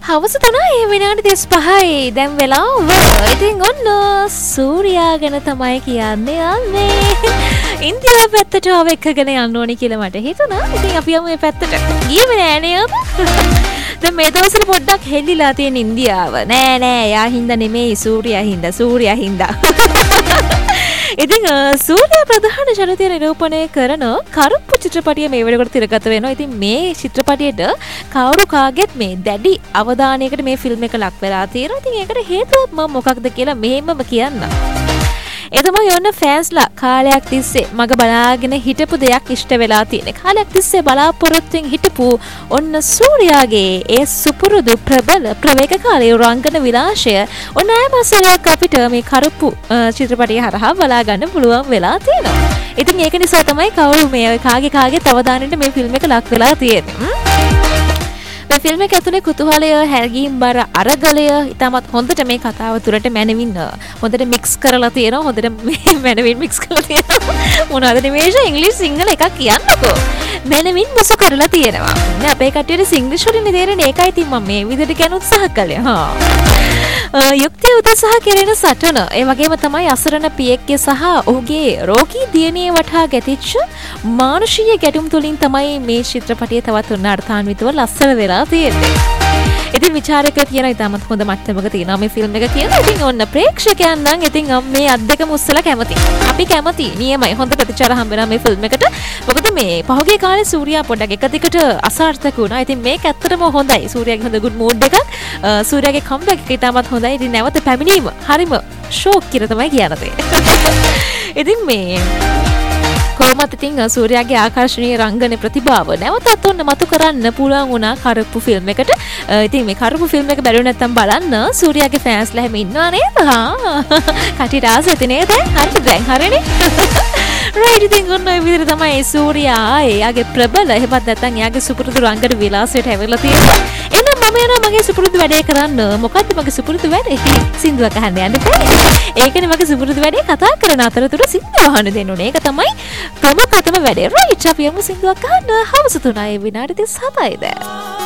හවස තමයි විනාඩි 35යි දැන් වෙලාව. ඉතින් ඔන්න සූර්යා ගැන තමයි කියන්නේ යන්නේ. ඉන්දියාව පැත්තට ආව එකගෙන යන්න ඕනි කියලා මට හිතුණා. ඉතින් අපි යමු මේ පැත්තට. ගියේම නෑ නේද? දැන් මේ දවස්වල පොඩ්ඩක් හෙල්ලිලා තියෙන ඉන්දියාව. නෑ යා හින්දා නෙමෙයි සූර්යා හින්දා. ඉතින් සූර්යා ප්‍රධාන චරිතය නිරූපණය කරන කරප්පු චිත්‍රපටිය මේ වෙනකොට තිරගත වෙනවා. ඉතින් මේ චිත්‍රපටියට කවුරු කාගෙත් මේ දැඩි අවධානයකට මේ ෆිල්ම් එක ලක් වෙලා තියෙනවා. ඉතින් ඒකට හේතුව මම මොකක්ද කියලා මෙහෙමම කියන්න. ඒ තමයි ඔන්න ෆෑන්ස්ලා කාලයක් තිස්සේ මග බලාගෙන හිටපු දෙයක් ඉෂ්ට වෙලා තියෙන. කාලයක් තිස්සේ බලාපොරොත්තුෙන් හිටපු ඔන්න සූර්යාගේ ඒ සුපුරුදු ප්‍රබල ප්‍රවේගකාරී රංගන විලාශය ඔන්න ආයමසලක් අපිට මේ කරප්පු චිත්‍රපටිය හරහා බලා ගන්න පුළුවන් වෙලා තියෙනවා. ඉතින් ඒක නිසා තමයි කවුරු මේ කාගේ අවධානයට මේ ෆිල්ම් එක ලක් වෙලා තියෙන්නේ. මේ ෆිල්ම් එක ඇතුලේ කුතුහලය, හැඟීම් බර අරගලය ඉතාමත් හොඳට මේ කතාව තුළට මැනවින් හොඳට මික්ස් කරලා තියෙනවා. හොඳට මේ මැනවින් මික්ස් කරලා තියෙනවා. මොනවද නිමේෂ ඉංග්‍රීසි සිංහල එකක් කියන්නකෝ. මැනවින් මොසු කරලා තියෙනවා. නේ අපේ කට්ටියට සිංග්ලිෂ් වලින් තේරෙන්නේ ඒකයි. ඉතින් මම මේ විදිහට කියන උත්සාහ කළේ. යුක්තිය උදෙසා කෙරෙන සටන. ඒ වගේම තමයි අසරණ පියෙක්ගේ සහ ඔහුගේ රෝගී දියණිය වටා ගැටිච්ච මානුෂීය ගැටුම් තුලින් තමයි මේ චිත්‍රපටිය තවත් අර්ථාන්විතව ලස්සන වෙලා තියෙන්නේ. ඉතින් විචාරකයෝ කියන ඉතාමත් හොඳ මට්ටමක තියෙනවා මේ ෆිල්ම් එක කියලා. ඉතින් ඔන්න ප්‍රේක්ෂකයන් නම් ඉතින් මේ අද්දක මුස්සලා කැමති. අපි කැමති. නියමයි හොඳ ප්‍රතිචාර හම්බ වෙනවා මේ ෆිල්ම් එකට. මොකද මේ පහුගිය කාලේ සූර්යා පොඩ්ඩක් එක දිගට අසාර්ථක වුණා. ඉතින් මේක ඇත්තටම හොඳයි. සූර්යාගේ හොඳ good mood එකක්. සූර්යාගේ comeback එක ඉතාමත් හොඳයි. ඉතින් නැවත පැමිණීම හරිම ෂෝක් කියලා තමයි කියන්නේ. ඉතින් මේ කොහොමද ඉතින් සූර්යාගේ ආකර්ෂණීය රංගන ප්‍රතිභාව නැවතත් ඔන්න මතු කරන්න පුළුවන් වුණා කරප්පු ෆිල්ම් එකට. ඉතින් මේ කරප්පු ෆිල්ම් එක බැලුවේ නැත්තම් බලන්න සූර්යාගේ ෆෑන්ස්ලා හැම ඉන්නවා නේද? කටිට ආසෙත් නේද? හරිද දැන් හරිනේ? රයිට් ඉතින් ඔන්න ඔය විදිහට තමයි සූර්යා එයාගේ ප්‍රබල එහෙමත් නැත්නම් එයාගේ සුපුරුදු රංගන විලාසයට හැවිලා තියෙන්නේ. එහෙනම් මම යනවා මගේ සුපුරුදු වැඩේ කරන්න. මොකද්ද මගේ සුපුරුදු වැඩේ? සින්දුවක් අහන්න යන්න බෑ. ඒකනේ මගේ සුපුරුදු වැඩේ කතා කරන අතරතුර සින්දුව අහන්න දෙන්න ඕනේ. ඒක තමයි ප්‍රමුඛතම වැඩේ. රයිට් අපි යමු සින්දුවක් අහන්න. හවස 3:00 විනාඩි 37යි දැන්.